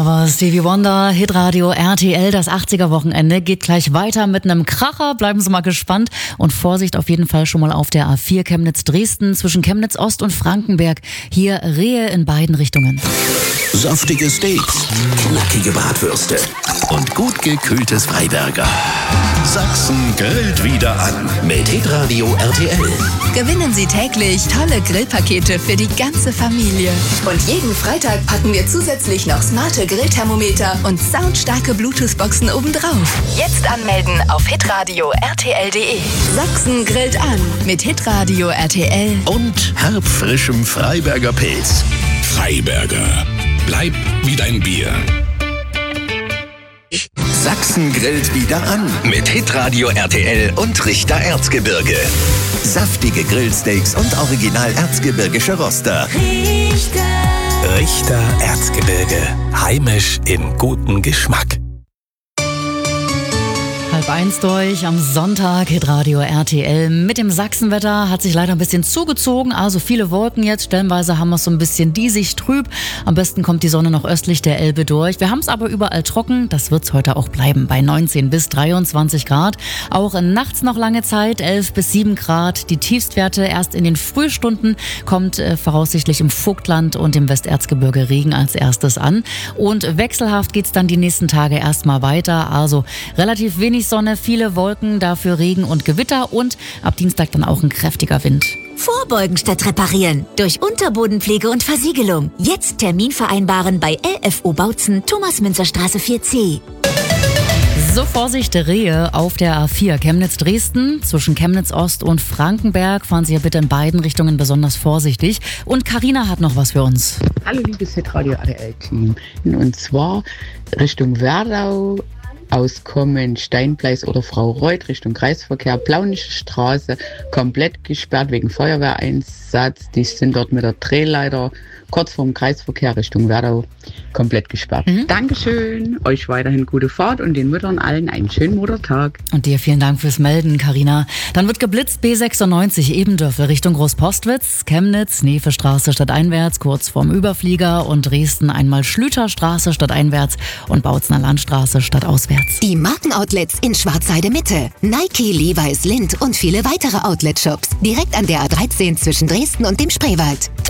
Da war Stevie Wonder, Hitradio RTL, das 80er-Wochenende geht gleich weiter mit einem Kracher. Bleiben Sie mal gespannt und Vorsicht auf jeden Fall schon mal auf der A4 Chemnitz-Dresden zwischen Chemnitz Ost und Frankenberg. Hier Rehe in beiden Richtungen. Saftige Steaks, knackige Bratwürste und gut gekühltes Freiberger. Sachsen grillt wieder an mit Hitradio RTL. Gewinnen Sie täglich tolle Grillpakete für die ganze Familie. Und jeden Freitag packen wir zusätzlich noch smarte Grillthermometer und soundstarke Bluetooth-Boxen obendrauf. Jetzt anmelden auf hitradio rtl.de. Sachsen grillt an mit Hitradio RTL. Und herbfrischem Freiberger Pilz. Freiberger. Bleib wie dein Bier. Sachsen grillt wieder an mit Hitradio RTL und Richter Erzgebirge. Saftige Grillsteaks und original erzgebirgische Roster. Richter Erzgebirge. Heimisch in gutem Geschmack. 12:30 durch am Sonntag, Hitradio RTL. Mit dem Sachsenwetter hat sich leider ein bisschen zugezogen, also viele Wolken jetzt. Stellenweise haben wir es so ein bisschen diesig trüb. Am besten kommt die Sonne noch östlich der Elbe durch. Wir haben es aber überall trocken. Das wird es heute auch bleiben bei 19 bis 23 Grad. Auch nachts noch lange Zeit, 11 bis 7 Grad. Die Tiefstwerte erst in den Frühstunden kommt voraussichtlich im Vogtland und im Westerzgebirge Regen als erstes an. Und wechselhaft geht es dann die nächsten Tage erstmal weiter. Also relativ wenig Sonne, viele Wolken, dafür Regen und Gewitter und ab Dienstag dann auch ein kräftiger Wind. Vorbeugen statt reparieren. Durch Unterbodenpflege und Versiegelung. Jetzt Termin vereinbaren bei LFO Bautzen, Thomas-Münzer-Straße 4C. So, Vorsicht, Rehe auf der A4 Chemnitz-Dresden. Zwischen Chemnitz Ost und Frankenberg fahren Sie ja bitte in beiden Richtungen besonders vorsichtig. Und Carina hat noch was für uns. Hallo liebes Hitradio RTL-Team. Und zwar Richtung Werdau, auskommen Steinpleis oder Frau Reuth Richtung Kreisverkehr, Plaunische Straße, komplett gesperrt wegen Feuerwehreinsatz. Die sind dort mit der Drehleiter kurz vorm Kreisverkehr Richtung Werdau komplett gesperrt. Dankeschön, euch weiterhin gute Fahrt und den Müttern allen einen schönen Muttertag. Und dir vielen Dank fürs Melden, Carina. Dann wird geblitzt B96 Ebendörfel Richtung Großpostwitz, Chemnitz, Nevestraße stadteinwärts, kurz vorm Überflieger und Dresden einmal Schlüterstraße stadteinwärts und Bautzner Landstraße stadtauswärts. Die Markenoutlets in Schwarzheide Mitte. Nike, Levi's, Lindt und viele weitere Outlet-Shops. Direkt an der A13 zwischen Dresden und dem Spreewald.